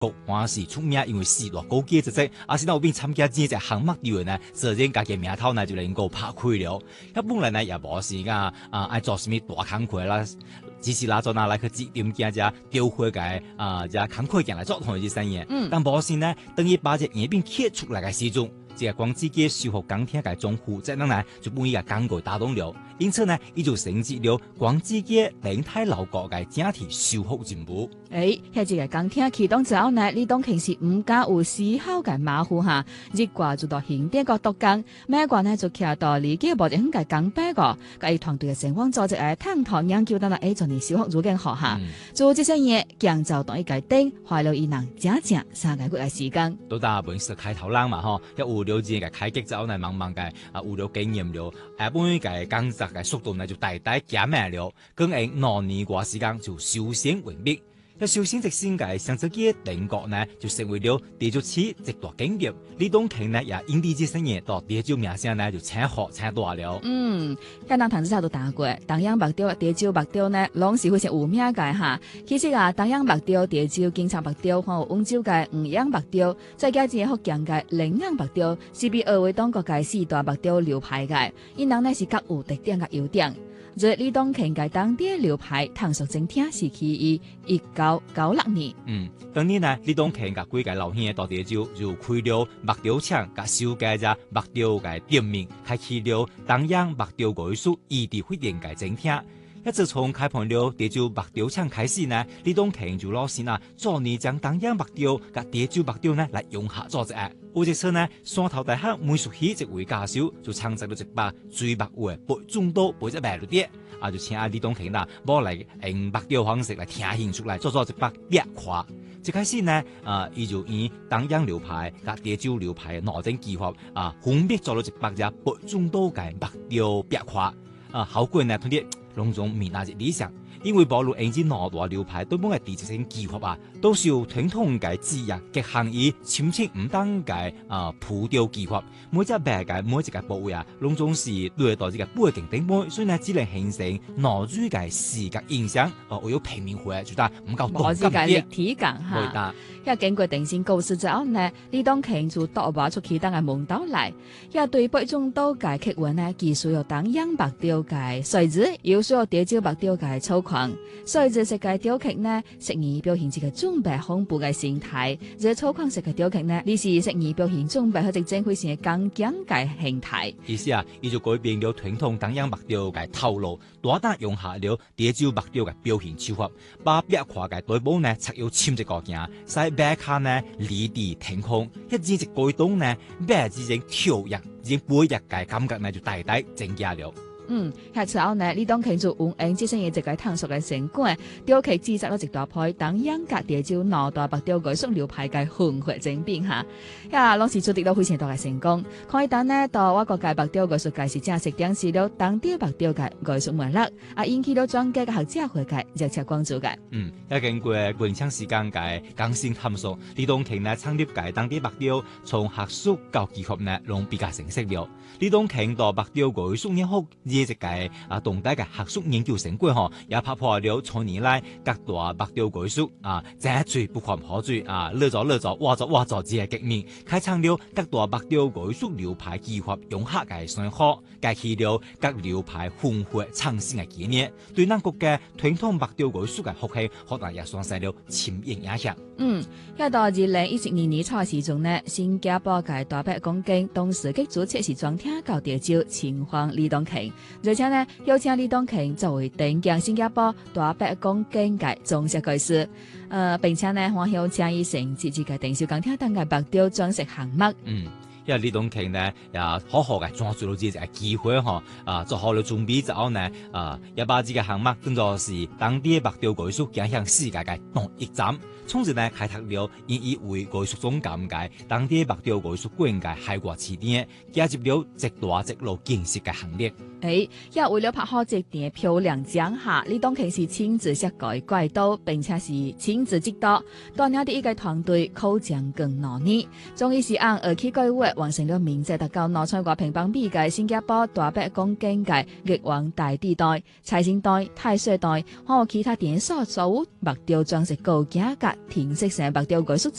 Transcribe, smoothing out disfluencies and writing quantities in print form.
国還是出名，因為時代高階之際，而是那有邊參加這隻項目隊呢，自然家己名頭呢就能夠拍開了。一本來呢也無是愛做什麼大工課啦，只是拿做拿來去指點家只雕花嘅只工課件來做同一啲生意。但無是呢，等於把隻眼邊揭出來嘅時陣，這個光自己修復鋼鐵嘅種負責人呢，就把伊個工具打動了。因此呢，伊就成績了光自己領太老國嘅整體修復進步。 喺這個鋼鐵啟動之後呢，李東慶是唔敢有絲毫嘅馬虎哈，日掛就到現點個獨工，美國呢就徛到離幾無點嘅港北個，佢團隊嘅成功組織嘅探討研究到啦，A 做你修復如間學下，做這些嘢建造同一個頂，花了伊人整3個月嘅時間。 到達本是開頭人嘛吼，一有了解嘅開機之後呢，慢慢嘅有了經驗了，本嘅工作嘅速度呢就大大減慢了，更喺2年過時間就修身為密。一修身直先嘅上自己定國呢，就成為了地主持一大經驗。李東慶呢也因地這些嘢到地主名聲呢就請學請大了。 簡單談之後都打過，東洋目雕、地主目雕呢，攏是非常有名嘅哈。其實東洋目雕、地主、警察目雕，還有溫州嘅吳洋目雕，再加之福建嘅嶺洋目雕，是比二位當國嘅4大目雕流派嘅，因人呢是各有特點嘅優點。在李東慶嘅當地流派探索正聽是起於1996年。 當年呢，李東慶嘅幾個老兄到地就開了木雕廠，甲修改咗木雕嘅店面，開啟了東洋木雕藝術異地訓練嘅正聽。一自從開辦了地主木雕廠開始呢，李東慶就老師做你將東洋木雕甲地主木雕呢來融合做一下。有一次呢，山頭大學美術系一位教授就創造了一把水墨畫背中刀背一白綠碟，就請李東慶攞來用木雕方式來聽興出來做一把壁畫。一開始呢，伊就以東洋流派甲地主流派嘅兩種技法分別做了一把只背中刀嘅木雕壁畫。效果呢，同啲攏總面那是理想，因為保留誒啲兩大流派對本嘅地質性技法都是有傳統嘅制約極限於深淺唔同嘅浮雕技法，每隻白嘅每一個部位攏總是對到呢個背景頂部，所以呢只能形成內在嘅視覺影響，有平面化就得唔夠動感啲。 立體感哈。要經過定線構思之後呢，李東慶就導畫出其他嘅門道來，要對背中刀嘅刻紋呢，既需要東洋木雕嘅碎紙，又需要地主木雕嘅粗獷。碎紙式嘅雕刻呢，適宜表現這個中白恐怖嘅形態；而粗獷式嘅雕刻呢，你是適宜表現中白和直正規性嘅剛強嘅形態。 意思伊就改變了傳統東洋木雕嘅套路，大膽用下了地主木雕嘅表現手法，把壁畫嘅對部呢，插有簽一個件，使壁卡呢離地天空，一隻隻改動呢，壁之間跳躍，只背入嘅感覺呢就大大增加了。 下之後呢，李東慶就用這些嘢一個探索嘅成果，雕刻製作咗一大批東洋甲地主兩大木雕藝術流派嘅混合整變嚇，攏是取得了非常大嘅成功。可以等呢，到我國嘅木雕藝術界是正式展示了當地木雕嘅藝術脈絡，引起了專家嘅學者會界熱切關注嘅。 經過半長時間嘅更新探索，李東慶呢創立嘅當地木雕，從學術到技法呢，攏比較成熟了。李東慶到木雕藝術研學一個動態嘅學術研究成果也拍破了多年來各大木雕藝術這最不可可追越做挖做這個革命，開創了各大木雕藝術流派技法融合嘅雙學，開啟了各流派混合創新嘅紀念，對咱國嘅傳統木雕藝術嘅復興，可能也產生了深遠影響。 到2012年初時中呢，新加坡嘅大伯講經董事局主席是專聽到地主情況李東慶。而且呢，邀請李東慶作為頂級新加坡大伯講經嘅總設計師，並且呢，我邀請伊成自己嘅定小鋼鐵等嘅木雕裝飾項目。 因為李東慶呢，也好好嘅抓住到呢個機會做好了準備之後呢，也把呢個項目當作是當地木雕藝術影響世界嘅第一站，從此呢開拓了以為藝術總監嘅當地木雕藝術館嘅海外起點，加入了一大一路建設嘅行列。 也為了拍好這段漂亮江夏，李東慶是親自設計軌道，並且是親自指導，帶領啲一個團隊考證更努力。終於是按2K計劃完成了明濟達到腦菜掛乒乓比嘅新加坡大白公競嘅越王大地隊、財星隊、太歲隊，還有其他電所組目標將是高價格填色成目標藝術